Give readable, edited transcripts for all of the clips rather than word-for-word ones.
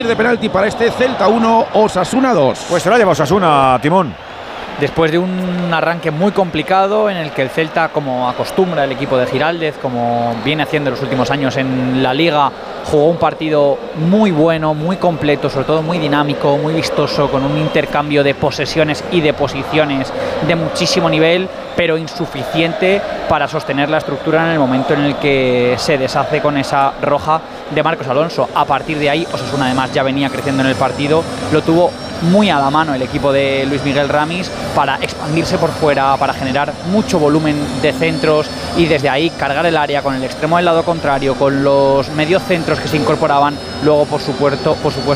de penalti para este Celta 1, Osasuna 2. Pues se la lleva Osasuna, Timón. Después de un arranque muy complicado en el que el Celta, como acostumbra el equipo de Giraldez, como viene haciendo en los últimos años en la Liga, jugó un partido muy bueno, muy completo, sobre todo muy dinámico, muy vistoso, con un intercambio de posesiones y de posiciones de muchísimo nivel, pero insuficiente para sostener la estructura en el momento en el que se deshace con esa roja de Marcos Alonso. A partir de ahí, Osasuna además ya venía creciendo en el partido, lo tuvo muy a la mano el equipo de Luis Miguel Ramis para expandirse por fuera, para generar mucho volumen de centros y desde ahí cargar el área con el extremo del lado contrario, con los mediocentros que se incorporaban, luego por supuesto,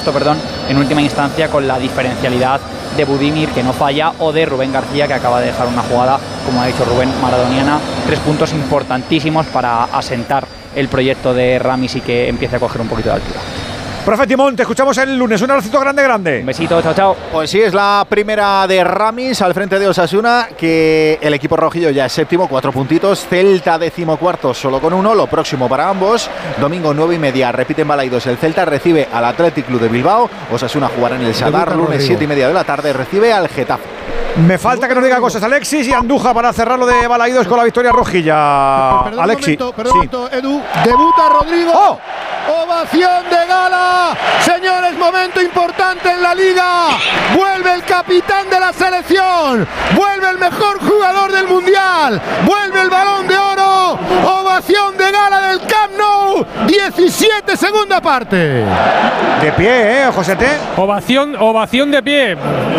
en última instancia con la diferencialidad de Budimir, que no falla, o de Rubén García, que acaba de dejar una jugada, como ha dicho Rubén, maradoniana. 3 puntos importantísimos para asentar el proyecto de Ramis y que empiece a coger un poquito de altura. Profe Timón, te escuchamos el lunes. Un abracito grande. Un besito, chao, chao. Pues sí, es la primera de Ramis al frente de Osasuna, que el equipo rojillo ya es séptimo, 4 puntitos. Celta 14º, solo con 1. Lo próximo para ambos, domingo 9:30, repiten Balaidos. El Celta recibe al Athletic Club de Bilbao. Osasuna jugará en el Sadar, lunes 7:30 de la tarde, recibe al Getafe. Me falta que nos diga cosas Alexis y Andújar para cerrar lo de Balaidos con la victoria rojilla. Perdón, Alexis. Perdón, Edu. Debuta Rodrigo. ¡Oh! Ovación de gala. Señores, momento importante en la Liga. Vuelve el capitán de la selección. Vuelve el mejor jugador del Mundial. Vuelve el Balón de Oro. Ovación de gala del Camp Nou. 17, segunda parte. De pie, Josete. Ovación de pie.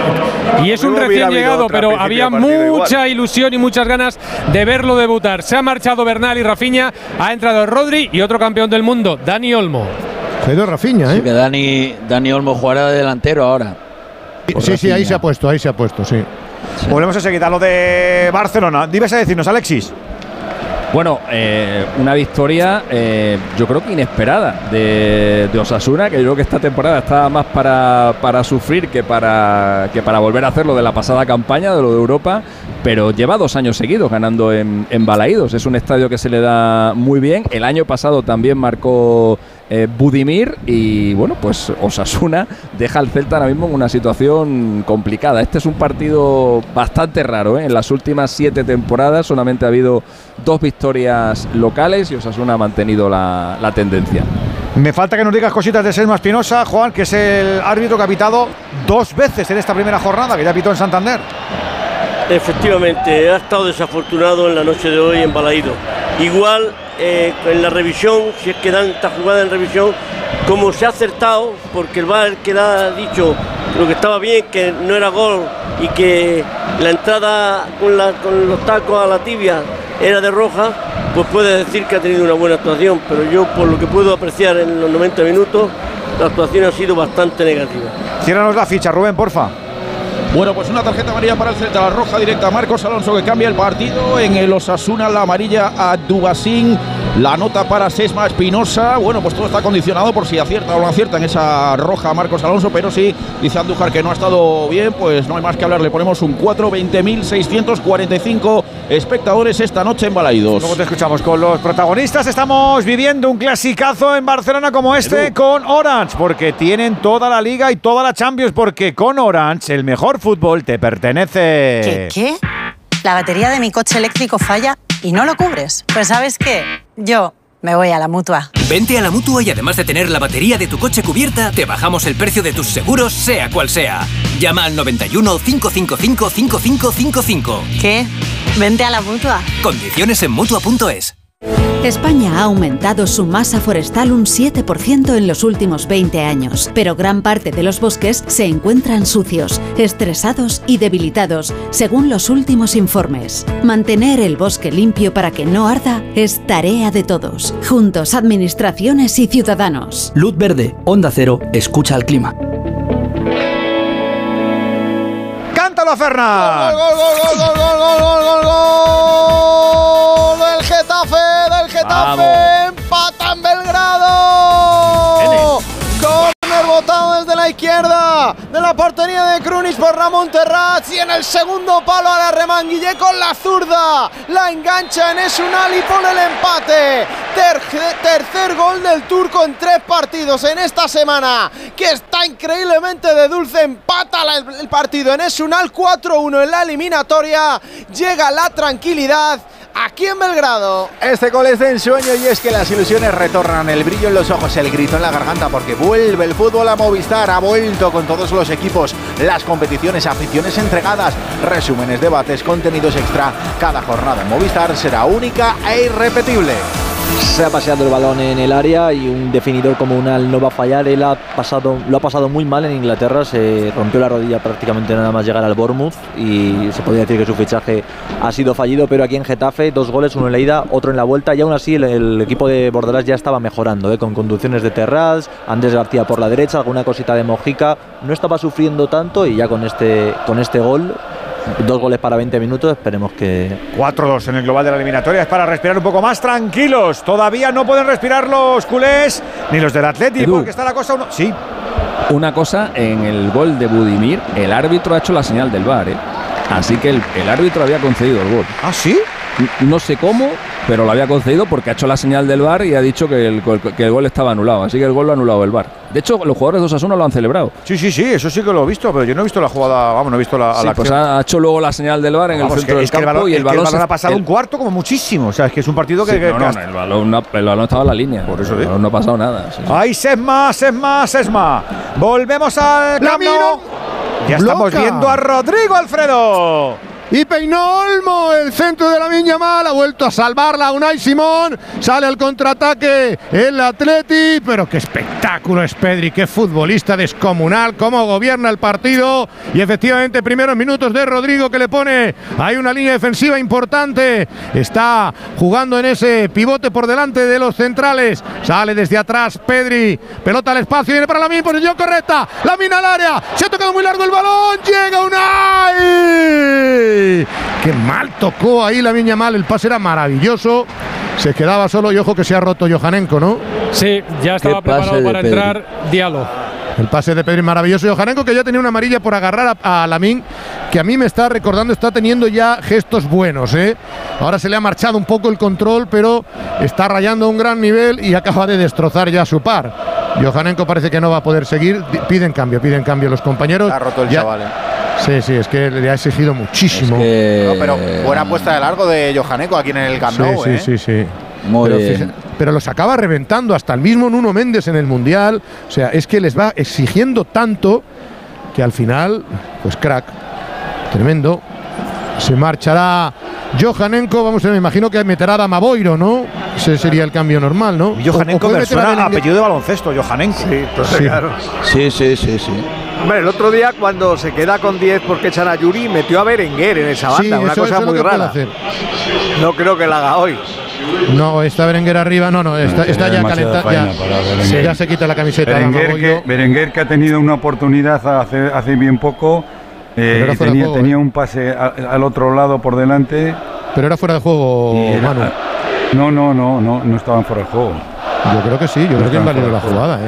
Y es un recién llegado, pero había mucha ilusión y muchas ganas de verlo debutar. Se ha marchado Bernal y Rafinha, ha entrado Rodri y otro campeón del mundo, Dani Olmo. Se ha ido Rafinha, Sí, que Dani Olmo jugará de delantero ahora. Sí, ahí se ha puesto, sí. Volvemos enseguida a lo de Barcelona. Dibes a decirnos, Alexis. Bueno, una victoria yo creo que inesperada de Osasuna, que yo creo que esta temporada está más para sufrir que para volver a hacerlo de la pasada campaña, de lo de Europa, pero lleva 2 años seguidos ganando en Balaidos. Es un estadio que se le da muy bien. El año pasado también marcó Budimir y bueno, pues Osasuna deja al Celta ahora mismo en una situación complicada. Este es un partido bastante raro, En las últimas 7 temporadas solamente ha habido 2 victorias locales y Osasuna ha mantenido la tendencia. Me falta que nos digas cositas de Sesma Espinosa, Juan, que es el árbitro que ha pitado 2 veces en esta primera jornada, que ya pitó en Santander. Efectivamente, ha estado desafortunado en la noche de hoy en Balaidos. Igual en la revisión, si es que dan esta jugada en revisión, como se ha acertado, porque el VAR que le ha dicho lo que estaba bien, que no era gol y que la entrada con los tacos a la tibia era de roja, pues puede decir que ha tenido una buena actuación, pero yo por lo que puedo apreciar en los 90 minutos, la actuación ha sido bastante negativa. Ciérranos la ficha, Rubén, porfa. Bueno, pues una tarjeta amarilla para el Celta, la roja directa a Marcos Alonso, que cambia el partido. En el Osasuna, la amarilla a Dubasín, la nota para Sesma Espinosa. Bueno, pues todo está condicionado por si acierta o no acierta en esa roja a Marcos Alonso, pero sí, dice Andújar que no ha estado bien, pues no hay más que hablar. Le ponemos un 4, 20.645 espectadores esta noche en Balaidos. Luego te escuchamos con los protagonistas. Estamos viviendo un clasicazo en Barcelona como este con Orange, porque tienen toda la Liga y toda la Champions, porque con Orange el mejor fútbol te pertenece. ¿Qué? La batería de mi coche eléctrico falla y no lo cubres. Pues ¿sabes qué? Yo me voy a la Mutua. Vente a la Mutua y además de tener la batería de tu coche cubierta, te bajamos el precio de tus seguros, sea cual sea. Llama al 91 555 5555. ¿Qué? Vente a la Mutua. Condiciones en Mutua.es. España ha aumentado su masa forestal un 7% en los últimos 20 años, pero gran parte de los bosques se encuentran sucios, estresados y debilitados, según los últimos informes. Mantener el bosque limpio para que no arda es tarea de todos. Juntos, administraciones y ciudadanos. Luz verde, Onda Cero, escucha al clima. ¡Cántalo, Fernán! ¡Gol del Getafe! ¡Empata en Belgrado! ¡Córner rebotado desde la izquierda de la portería de Krunic por Ramón Terrats, y en el segundo palo a la remanguillé con la zurda, la engancha en Esunal y pone el empate. Tercer gol del turco en 3 partidos en esta semana, que está increíblemente de dulce. Empata el partido en Esunal, 4-1 en la eliminatoria. Llega la tranquilidad aquí en Belgrado. Este gol es de ensueño, y es que las ilusiones retornan, el brillo en los ojos, el grito en la garganta, porque vuelve el fútbol a Movistar. Ha vuelto con todos los equipos, las competiciones, aficiones entregadas, resúmenes, debates, contenidos extra. Cada jornada en Movistar será única e irrepetible. Se ha paseado el balón en el área y un definidor como Unal no va a fallar. Él lo ha pasado muy mal en Inglaterra, se rompió la rodilla prácticamente nada más llegar al Bournemouth y se podría decir que su fichaje ha sido fallido, pero aquí en Getafe 2 goles, uno en la ida, otro en la vuelta, y aún así el equipo de Bordalás ya estaba mejorando, con conducciones de Terrats, Andrés García por la derecha, alguna cosita de Mojica, no estaba sufriendo tanto, y ya con este gol, 2 goles para 20 minutos, esperemos que... 4-2 en el global de la eliminatoria, es para respirar un poco más tranquilos. Todavía no pueden respirar los culés, ni los del Atleti, porque está la cosa... Sí. Una cosa, en el gol de Budimir, el árbitro ha hecho la señal del VAR, así que el árbitro había concedido el gol. ¿Ah, sí? No sé cómo, pero lo había concedido porque ha hecho la señal del VAR y ha dicho que el gol estaba anulado. Así que el gol lo ha anulado el VAR. De hecho, los jugadores de Osasuna lo han celebrado. Sí, eso sí que lo he visto, pero yo no he visto la jugada, no he visto la acción. Pues ha hecho luego la señal del VAR en el centro del campo, y el balón ha pasado un cuarto como muchísimo. O sea, es que es un partido que... Sí, el balón estaba en la línea. Por eso no ha pasado nada. Sí. ¡Ay, Sesma! Volvemos al Camp Nou. Ya estamos viendo a Rodrigo, Alfredo. Y peinó Olmo, el centro de Lamine Yamal, ha vuelto a salvarla Unai Simón, sale al contraataque el Atleti, pero qué espectáculo es Pedri, qué futbolista descomunal, cómo gobierna el partido, y efectivamente primeros minutos de Rodrigo, que le pone ahí una línea defensiva importante, está jugando en ese pivote por delante de los centrales, sale desde atrás Pedri, pelota al espacio, viene para Lamine, posición correcta, Lamine al área, se ha tocado muy largo el balón, llega Unai. Qué mal tocó ahí Lamine Yamal, el pase era maravilloso, se quedaba solo, y ojo que se ha roto Johanenko, ¿no? Sí, ya estaba preparado para entrar Diallo. El pase de Pedri maravilloso. Johanenko, que ya tenía una amarilla por agarrar a Lamine, que a mí me está recordando, está teniendo ya gestos buenos, Ahora se le ha marchado un poco el control, pero está rayando a un gran nivel y acaba de destrozar ya su par. Johanenko parece que no va a poder seguir, piden cambio los compañeros. Ha roto el chaval, Sí, es que le ha exigido muchísimo. No, pero buena puesta de largo de Johanenko aquí en el Camp Nou. Sí. Pero los acaba reventando, hasta el mismo Nuno Méndez en el Mundial. O sea, es que les va exigiendo tanto que al final, pues crack, tremendo. Se marchará Johanenko, me imagino que meterá a Damaboiro, ¿no? Ese sería el cambio normal, ¿no? Johanenko me suena a apellido de baloncesto, Johanenko. Sí, claro. Sí. Hombre, el otro día cuando se queda con 10 porque echan a Yuri, metió a Berenguer en esa banda, una cosa muy rara. No creo que la haga hoy. No, está Berenguer arriba, está ya calentado. Ya se quita la camiseta. Berenguer, que ha tenido una oportunidad hace bien poco. Tenía un pase al otro lado por delante. Pero era fuera de juego, Manu. No estaban fuera de juego. Yo creo que sí, creo que invalido la jugada,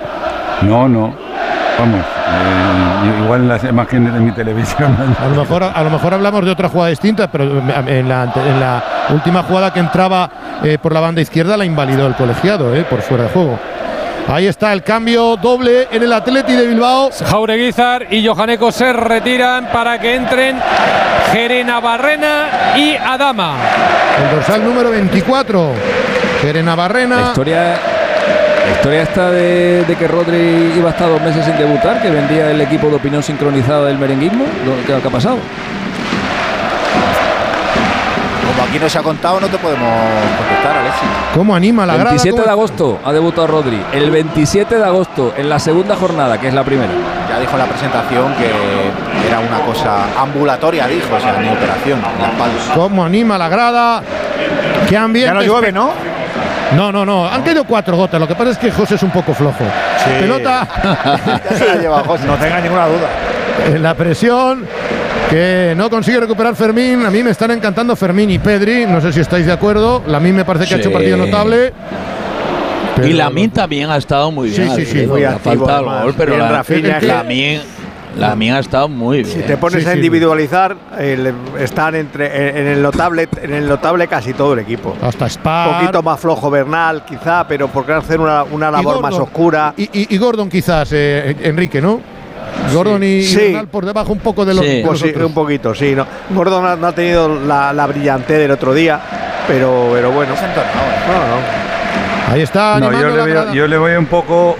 No. Vamos, igual en las imágenes de mi televisión. A lo mejor hablamos de otra jugada distinta, pero en la última jugada que entraba por la banda izquierda la invalidó el colegiado, por fuera de juego. Ahí está el cambio doble en el Atleti de Bilbao. Jaureguizar y Johanenko se retiran para que entren Gerenabarrena y Adama. El dorsal número 24, Gerenabarrena. La historia esta de que Rodri iba a estar 2 meses sin debutar, que vendía el equipo de opinión sincronizada del merenguismo. ¿Qué ha pasado? Como aquí no se ha contado, no te podemos contestar, Alexis. ¿Cómo anima la grada? El 27 de agosto ha debutado Rodri. El 27 de agosto, en la segunda jornada, que es la primera. Ya dijo en la presentación que era una cosa ambulatoria, dijo, o sea, ni operación, en la espalda. ¿Cómo anima la grada? Qué ambiente. Ya no llueve, ¿no? No. Han caído 4 gotas. Lo que pasa es que José es un poco flojo. Sí. Pelota. Ya se la lleva José. No tenga ninguna duda. En la presión que no consigue recuperar Fermín. A mí me están encantando Fermín y Pedri. No sé si estáis de acuerdo. A mí me parece que ha hecho un partido notable. Y Lamine también ha estado muy bien. Sí. Muy activo, falta el gol, pero Lamine ha estado muy bien. Si te pones a individualizar, están en el notable casi todo el equipo. Hasta Spar. Un poquito más flojo Bernal, quizá, pero porque hacer una labor más oscura. Y Gordon quizás, Enrique, ¿no? Gordon y Bernal por debajo un poco de los, pues sí, un poquito, sí. No. Gordon no ha tenido la brillantez del otro día, pero bueno. No. Ahí está. No, yo le voy un poco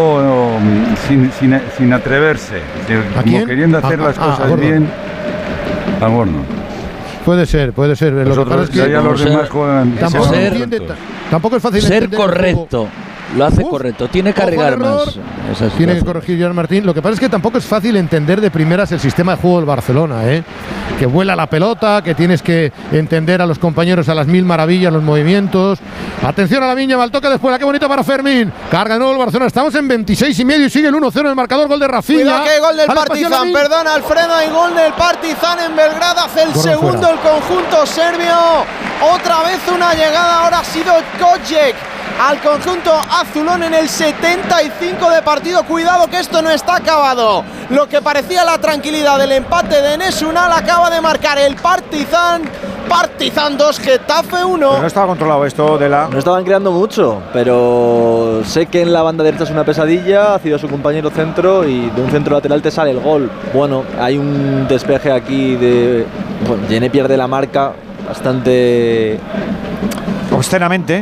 sin atreverse, como queriendo hacer las cosas bien. A Gordon. Puede ser. Lo que pasa es que los demás juegan. Tampoco es fácil ser correcto. Lo hace correcto, tiene que arriesgar más. Tiene que corregir Joan Martín. Lo que pasa es que tampoco es fácil entender de primeras el sistema de juego del Barcelona, que vuela la pelota, que tienes que entender a los compañeros a las mil maravillas, los movimientos. Atención a la Viña, mal toque después, qué bonito para Fermín. Carga de nuevo el Barcelona, estamos en 26,5 y sigue el 1-0 en el marcador, gol de Rafinha. Cuidado que hay gol del Partizan, perdona Alfredo, hay gol del Partizan en Belgrado, hace el segundo el conjunto serbio. Otra vez una llegada, ahora ha sido Kojek al conjunto azulón en el 75 de partido. Cuidado que esto no está acabado. Lo que parecía la tranquilidad del empate de Enes Ünal acaba de marcar el Partizan. Partizan 2, Getafe 1. Pero no estaba controlado esto de la... No estaban creando mucho, pero sé que en la banda derecha es una pesadilla, ha sido su compañero centro y de un centro lateral te sale el gol. Bueno, hay un despeje aquí de... Bueno, Yene pierde la marca bastante... obscenamente.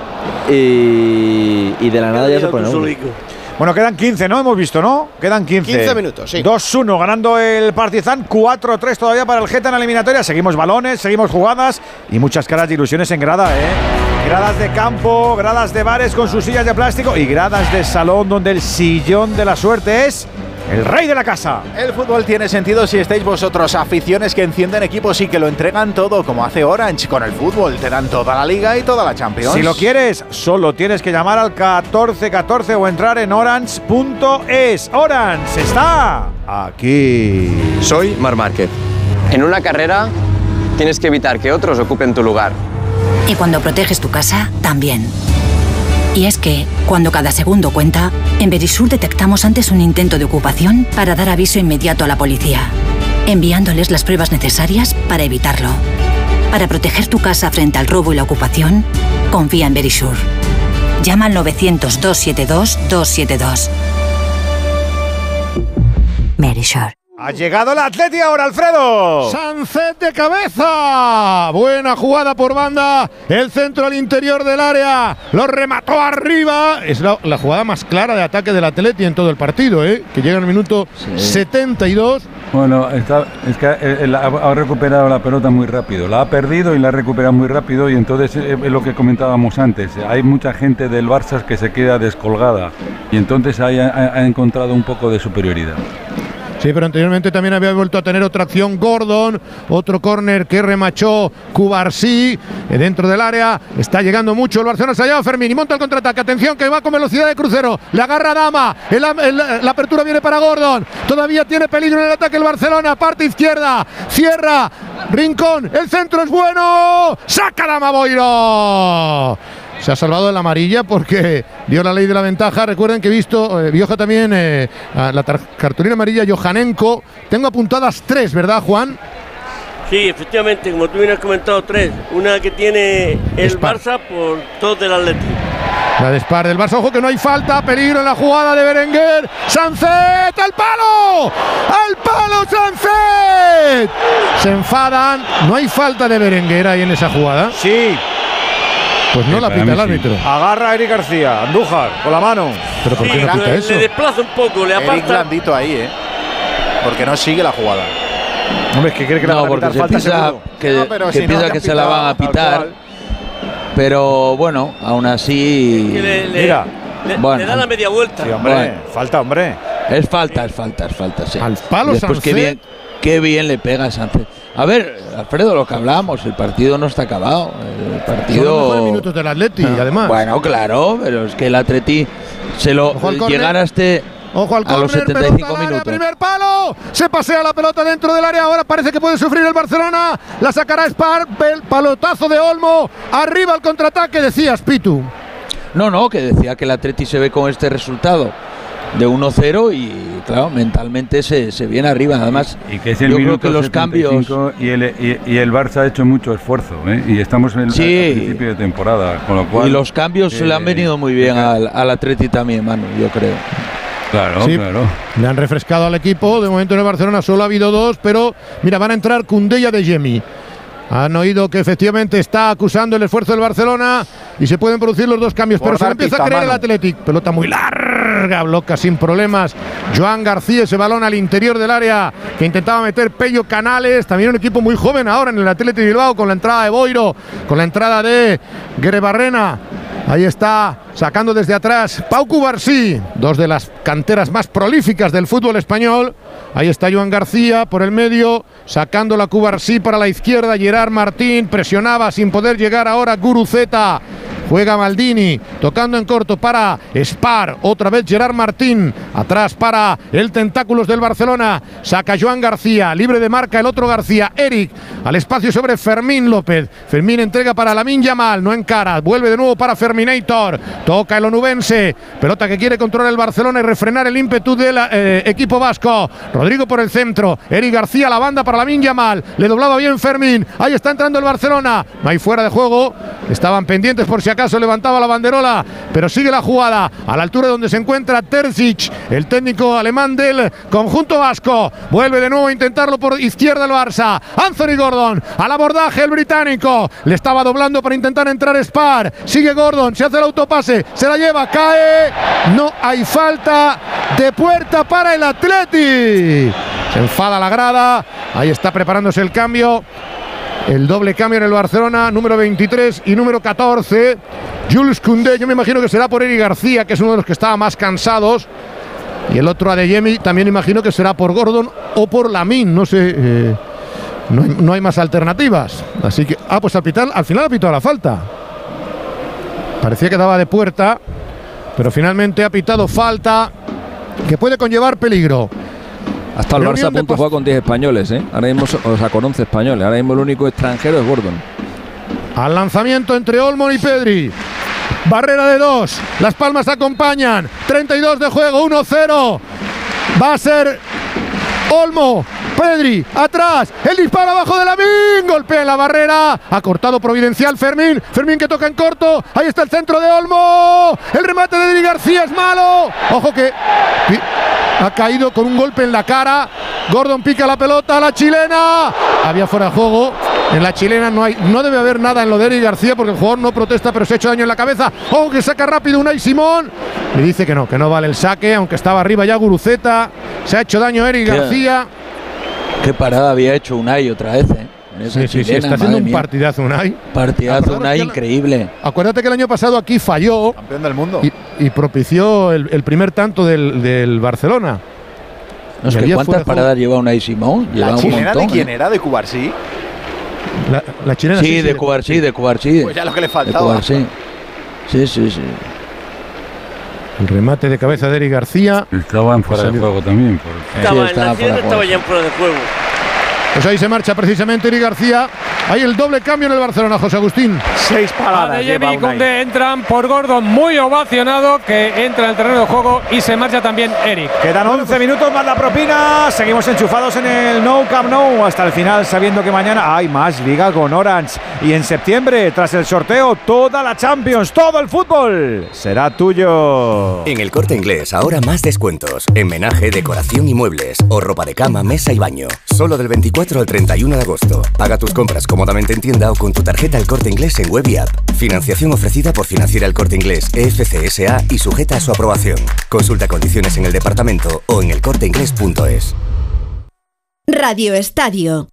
Y de la nada ya se pone uno. Bueno, quedan 15, ¿no? Hemos visto, ¿no? Quedan 15. 15 minutos, sí. 2-1 ganando el Partizan, 4-3 todavía para el Geta en la eliminatoria. Seguimos balones, seguimos jugadas y muchas caras de ilusiones en grada, Gradas de campo, gradas de bares con sus sillas de plástico y gradas de salón donde el sillón de la suerte es el rey de la casa. El fútbol tiene sentido si estáis vosotros, aficiones que encienden equipos y que lo entregan todo, como hace Orange con el fútbol. Te dan toda la Liga y toda la Champions. Si lo quieres, solo tienes que llamar al 1414 o entrar en orange.es. Orange está aquí. Soy Marc Márquez. En una carrera tienes que evitar que otros ocupen tu lugar. Y cuando proteges tu casa, también. Y es que, cuando cada segundo cuenta, en Verisur detectamos antes un intento de ocupación para dar aviso inmediato a la policía, enviándoles las pruebas necesarias para evitarlo. Para proteger tu casa frente al robo y la ocupación, confía en Verisur. Llama al 900-272-272. Verisur. Ha llegado el Atleti ahora, Alfredo. Sancet de cabeza. Buena jugada por banda. El centro al interior del área. Lo remató arriba. Es la jugada más clara de ataque del Atleti en todo el partido, que llega en el minuto 72. Bueno, es que ha recuperado la pelota muy rápido. La ha perdido y la ha recuperado muy rápido. Y entonces es lo que comentábamos antes. Hay mucha gente del Barça que se queda descolgada. Y entonces ahí ha encontrado un poco de superioridad. Sí, pero anteriormente también había vuelto a tener otra acción Gordon, otro córner que remachó Cubarsí dentro del área. Está llegando mucho el Barcelona, se ha llevado Fermín y monta el contraataque. Atención que va con velocidad de crucero, le agarra Dama, la apertura viene para Gordon. Todavía tiene peligro en el ataque el Barcelona, parte izquierda, cierra, Rincón, el centro es bueno, saca Dama Boiro. Se ha salvado de la amarilla porque dio la ley de la ventaja. Recuerden que he visto, vio también la cartulina amarilla Johanenko. Tengo apuntadas 3, ¿verdad, Juan? Sí, efectivamente, como tú bien has comentado, 3. Una que tiene el Barça por 2 del Atleti. La de Spar del Barça, ojo que no hay falta, peligro en la jugada de Berenguer. ¡Sancet! ¡Al palo! ¡Al palo, Sancet! Se enfadan, no hay falta de Berenguer ahí en esa jugada. Sí. Pues no la pita el árbitro. Agarra a Eric García, Andújar, con la mano. ¿Pero por qué no pita eso? Le desplaza un poco, le aparta. Eric blandito ahí, porque no sigue la jugada. Hombre, es que cree que la van a pitar falta piensa que piensa que se la van a pitar. Pero bueno, aún así... Mira, le da la media vuelta. Sí, hombre, falta, hombre. Es falta, sí. Al palo, después Sancet. Qué bien le pega a Sancet. A ver, Alfredo, lo que hablábamos, el partido no está acabado. El partido... Son los mejores minutos del Atleti, además. Bueno, claro, pero es que el Atleti se lo llegar a Ojo al a los 75 minutos. Primer palo, se pasea la pelota dentro del área, ahora parece que puede sufrir el Barcelona, la sacará Spar, el palotazo de Olmo, arriba el contraataque, decías, Pitu. No, que decía que el Atleti se ve con este resultado de 1-0 y claro, mentalmente se viene arriba. Además, y que es el yo minuto creo que los cambios y el Barça ha hecho mucho esfuerzo, y estamos al principio de temporada, con lo cual y los cambios le han venido muy bien al Atleti también, Manu, yo creo. Claro. Le han refrescado al equipo. De momento en el Barcelona solo ha habido 2, pero mira, van a entrar Koundé y Adeyemi. Han oído que efectivamente está acusando el esfuerzo del Barcelona y se pueden producir los 2 cambios, pero se le empieza a creer el Athletic. Pelota muy larga, bloca sin problemas Joan García, ese balón al interior del área que intentaba meter Pello Canales. También un equipo muy joven ahora en el Athletic Bilbao, con la entrada de Boiro, con la entrada de Guerebarrena. Ahí está, sacando desde atrás Pau Cubarsí, 2 de las canteras más prolíficas del fútbol español. Ahí está Joan García por el medio, sacando la Cubarsí para la izquierda. Gerard Martín presionaba sin poder llegar ahora Guruceta. Juega Maldini, tocando en corto para Spar, otra vez Gerard Martín, atrás para el Tentáculos del Barcelona, saca Joan García, libre de marca el otro García, Eric, al espacio sobre Fermín López, Fermín entrega para Lamine Yamal, no encara, vuelve de nuevo para Ferminator, toca el onubense, pelota que quiere controlar el Barcelona y refrenar el ímpetu del equipo vasco, Rodrigo por el centro, Eric García, la banda para Lamine Yamal, le doblaba bien Fermín, ahí está entrando el Barcelona, no hay fuera de juego, estaban pendientes por si acaso levantaba la banderola, pero sigue la jugada a la altura donde se encuentra Terzic, el técnico alemán del conjunto vasco. Vuelve de nuevo a intentarlo por izquierda el Barça. Anthony Gordon al abordaje, el británico le estaba doblando para intentar entrar Spar. Sigue Gordon, se hace el autopase, se la lleva, cae. No hay falta de puerta para el Atleti. Se enfada la grada. Ahí está preparándose el cambio. El doble cambio en el Barcelona, número 23 y número 14. Jules Koundé, yo me imagino que será por Eric García, que es uno de los que estaba más cansados. Y el otro Adeyemi, también imagino que será por Gordon o por Lamine, no sé. No hay más alternativas. Así que, pues al final ha pitado la falta. Parecía que daba de puerta, pero finalmente ha pitado falta que puede conllevar peligro. Hasta el Barça a punto juega con 10 españoles, ahora mismo, o sea, con 11 españoles. Ahora mismo el único extranjero es Gordon. Al lanzamiento entre Olmo y Pedri. Barrera de 2. Las palmas acompañan. 32 de juego, 1-0. Va a ser Olmo. Pedri, atrás, el disparo abajo de Lamine, golpea en la barrera, ha cortado providencial Fermín que toca en corto, ahí está el centro de Olmo, el remate de Eric García es malo, ojo que ha caído con un golpe en la cara, Gordon pica la pelota, la chilena, había fuera de juego, en la chilena no debe haber nada en lo de Eric García porque el jugador no protesta pero se ha hecho daño en la cabeza, ojo que saca rápido Unai Simón, le dice que no vale el saque, aunque estaba arriba ya Guruceta, se ha hecho daño Eric García. Qué parada había hecho Unai otra vez, Sí, está haciendo un partidazo Unai. Partidazo Unai increíble. Acuérdate que el año pasado aquí falló. Campeón del mundo. Y propició el primer tanto del Barcelona. No sé cuántas paradas lleva Unai Simón. ¿La chilena de quién era? ¿De Cubarsí? La chilena sí, de Cubarsí. Pues ya lo que le faltaba. Sí. El remate de cabeza de Eric García. Estaba en fuera de juego también. Estaba ya en fuera de juego. Pues ahí se marcha precisamente Eric García. Hay el doble cambio en el Barcelona, José Agustín. 6 paradas. Adeyemi y Koundé entran por Gordon, muy ovacionado, que entra en el terreno de juego y se marcha también Eric. Quedan 11 minutos más la propina. Seguimos enchufados en el Nou Camp Nou hasta el final, sabiendo que mañana hay más Liga con Orange. Y en septiembre, tras el sorteo, toda la Champions, todo el fútbol será tuyo. En el Corte Inglés, ahora más descuentos. En menaje, decoración y muebles. O ropa de cama, mesa y baño. Solo del 24 al 31 de agosto. Paga tus compras cómodamente en tienda o con tu tarjeta El Corte Inglés en web y app. Financiación ofrecida por Financiera El Corte Inglés, EFC SA y sujeta a su aprobación. Consulta condiciones en el departamento o en elcorteinglés.es. Radio Estadio.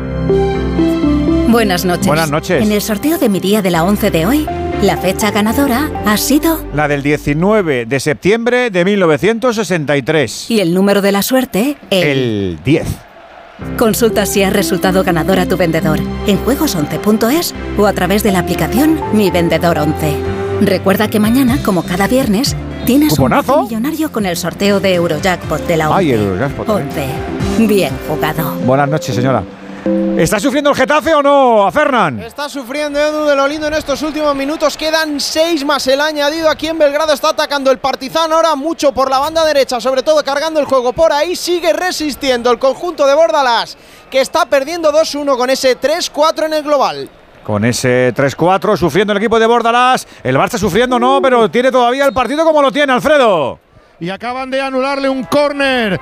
Buenas noches. Buenas noches. En el sorteo de mi día de la 11 de hoy, la fecha ganadora ha sido la del 19 de septiembre de 1963. Y el número de la suerte, el 10. Consulta si has resultado ganador a tu vendedor en juegos11.es o a través de la aplicación Mi Vendedor 11. Recuerda que mañana, como cada viernes, tienes ¿cuponazo? Un millonario con el sorteo de Eurojackpot de la 11. Ay, el Eurojackpot. 11. Bien jugado. Buenas noches, señora. ¿Está sufriendo el Getafe o no, a Fernán? Está sufriendo Edu de lo lindo en estos últimos minutos. Quedan 6 más el añadido. Aquí en Belgrado está atacando el Partizan ahora mucho por la banda derecha, sobre todo cargando el juego por ahí. Sigue resistiendo el conjunto de Bordalás, que está perdiendo 2-1 con ese 3-4 en el global. Con ese 3-4 sufriendo el equipo de Bordalás. El Barça sufriendo no, pero tiene todavía el partido como lo tiene, Alfredo. Y acaban de anularle un córner